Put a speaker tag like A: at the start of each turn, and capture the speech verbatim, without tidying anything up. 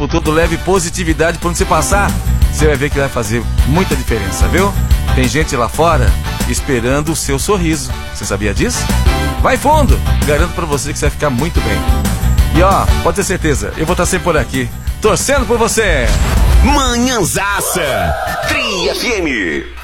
A: tempo todo, leve positividade pra onde você passar. Você vai ver que vai fazer muita diferença, viu? Tem gente lá fora esperando o seu sorriso. Você sabia disso? Vai fundo! Garanto pra você que você vai ficar muito bem. E ó, pode ter certeza, eu vou estar sempre por aqui, torcendo por você.
B: Manhãzaça Tri F M.